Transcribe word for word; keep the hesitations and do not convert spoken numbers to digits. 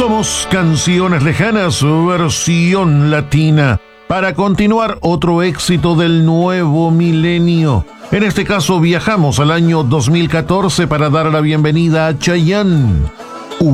Somos Canciones Lejanas, versión latina, para continuar otro éxito del nuevo milenio. En este caso viajamos al año dos mil catorce para dar la bienvenida a Chayanne.